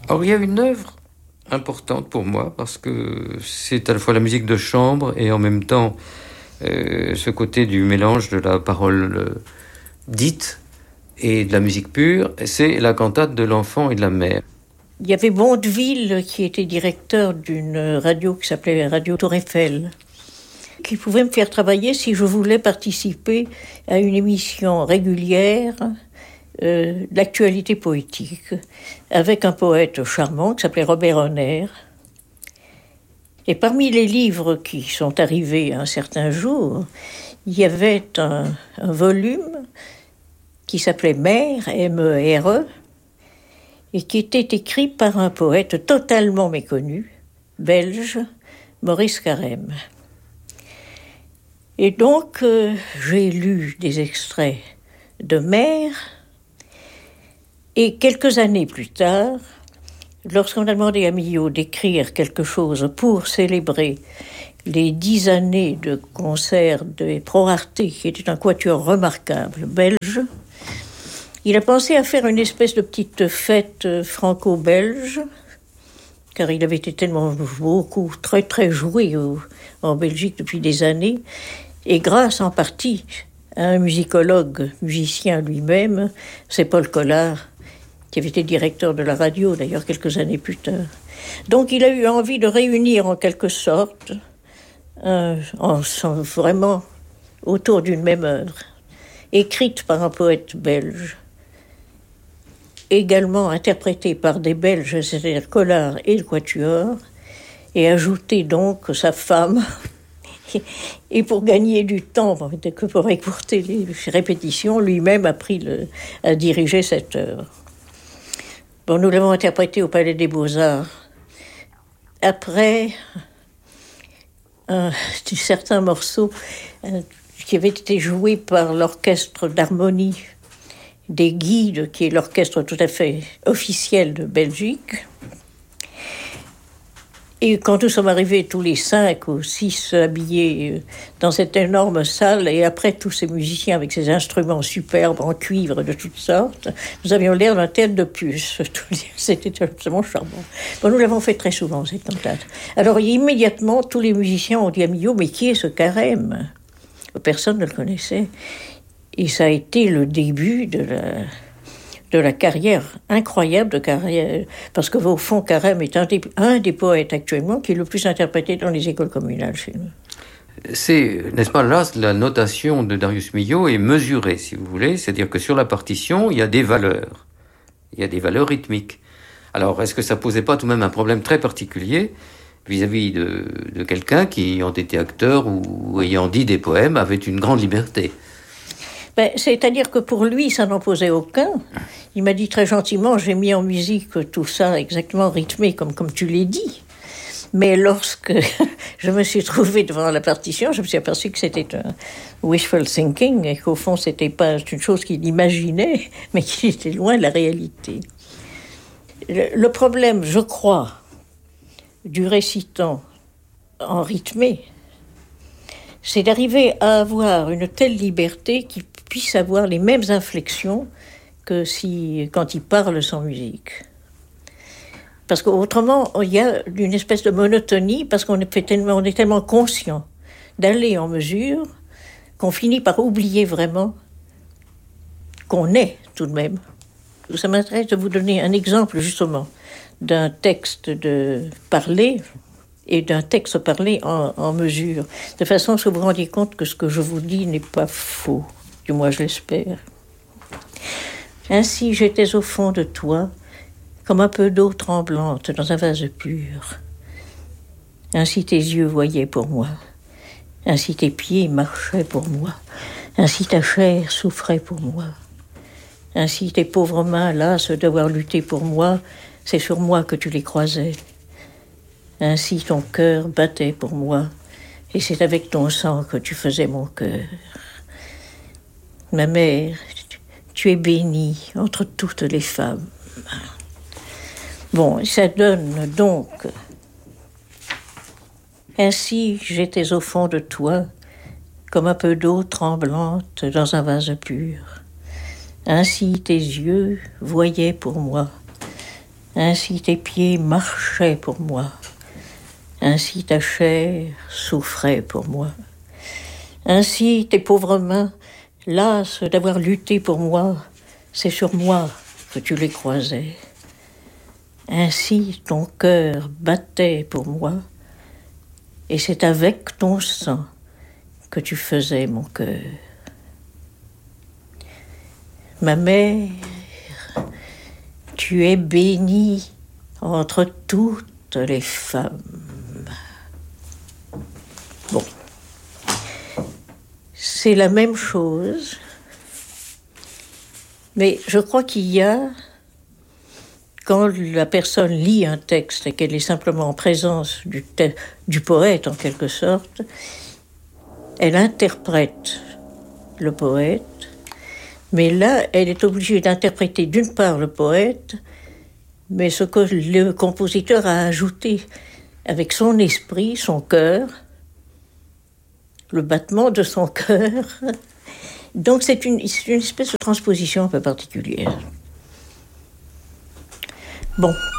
Alors il y a une œuvre importante pour moi parce que c'est à la fois la musique de chambre et en même temps ce côté du mélange de la parole dite et de la musique pure, c'est la cantate de l'enfant et de la mère. Il y avait Bondeville qui était directeur d'une radio qui s'appelait Radio Tour Eiffel, qui pouvait me faire travailler si je voulais participer à une émission régulière d'actualité poétique, avec un poète charmant qui s'appelait Robert Honner. Et parmi les livres qui sont arrivés un certain jour, il y avait un volume qui s'appelait Mère, M-E-R-E, et qui était écrit par un poète totalement méconnu, belge, Maurice Carême. Et donc, j'ai lu des extraits de Mère, et quelques années plus tard, lorsqu'on a demandé à Milhaud d'écrire quelque chose pour célébrer les 10 années de concert de Pro Arte, qui était un quatuor remarquable belge, il a pensé à faire une espèce de petite fête franco-belge, car il avait été tellement très très joué en Belgique depuis des années, et grâce en partie à un musicologue, musicien lui-même, c'est Paul Collard, qui avait été directeur de la radio, d'ailleurs, quelques années plus tard. Donc il a eu envie de réunir en quelque sorte, vraiment autour d'une même œuvre, écrite par un poète belge, également interprétée par des Belges, c'est-à-dire Collard et le Quatuor, et ajouter donc sa femme. Et pour gagner du temps, que pour écourter les répétitions, lui-même a à diriger cette œuvre. Bon, nous l'avons interprété au Palais des Beaux-Arts. Après, certains morceaux qui avaient été joués par l'orchestre d'harmonie des Guides, qui est l'orchestre tout à fait officiel de Belgique. Et quand nous sommes arrivés tous les 5 ou 6 habillés dans cette énorme salle, et après tous ces musiciens avec ces instruments superbes en cuivre de toutes sortes, nous avions l'air d'un théâtre de puce. C'était absolument charmant. Bon, nous l'avons fait très souvent, cette cantate. Alors immédiatement, tous les musiciens ont dit à Milhaud, mais qui est ce Carême ? Personne ne le connaissait. Et ça a été le début de la carrière incroyable de Carême, parce que au fond, Carême est un des poètes actuellement qui est le plus interprété dans les écoles communales chez nous. C'est, n'est-ce pas, là, la notation de Darius Milhaud est mesurée, si vous voulez, c'est-à-dire que sur la partition, il y a des valeurs rythmiques. Alors, est-ce que ça posait pas tout de même un problème très particulier vis-à-vis de quelqu'un qui, ayant été acteur ou ayant dit des poèmes, avait une grande liberté ? C'est-à-dire que pour lui, ça n'en posait aucun. Il m'a dit très gentiment, j'ai mis en musique tout ça exactement rythmé comme tu l'as dit. Mais lorsque je me suis trouvée devant la partition, je me suis aperçue que c'était un wishful thinking et qu'au fond, c'était pas une chose qu'il imaginait, mais qui était loin de la réalité. Le problème, je crois, du récitant en rythmé, c'est d'arriver à avoir une telle liberté qu'il puisse avoir les mêmes inflexions que quand il parle sans musique. Parce qu'autrement, il y a une espèce de monotonie, parce qu'on est tellement conscient d'aller en mesure qu'on finit par oublier vraiment qu'on est tout de même. Ça m'intéresse de vous donner un exemple justement d'un texte de parler et d'un texte parlé en mesure, de façon à ce que vous vous rendiez compte que ce que je vous dis n'est pas faux, du moins je l'espère. Ainsi j'étais au fond de toi, comme un peu d'eau tremblante dans un vase pur. Ainsi tes yeux voyaient pour moi, ainsi tes pieds marchaient pour moi, ainsi ta chair souffrait pour moi, ainsi tes pauvres mains lasses d'avoir lutté pour moi, c'est sur moi que tu les croisais. Ainsi ton cœur battait pour moi, et c'est avec ton sang que tu faisais mon cœur. Ma mère, tu es bénie entre toutes les femmes. Bon, ça donne donc... Ainsi j'étais au fond de toi, comme un peu d'eau tremblante dans un vase pur. Ainsi tes yeux voyaient pour moi, Ainsi tes pieds marchaient pour moi. Ainsi ta chair souffrait pour moi. Ainsi tes pauvres mains, lasses d'avoir lutté pour moi, c'est sur moi que tu les croisais. Ainsi ton cœur battait pour moi, et c'est avec ton sang que tu faisais mon cœur. Ma mère, tu es bénie entre toutes les femmes. Bon, c'est la même chose, mais je crois qu'il y a, quand la personne lit un texte et qu'elle est simplement en présence du poète en quelque sorte, elle interprète le poète, mais là, elle est obligée d'interpréter d'une part le poète, mais ce que le compositeur a ajouté avec son esprit, son cœur, le battement de son cœur. Donc c'est une espèce de transposition un peu particulière. Bon.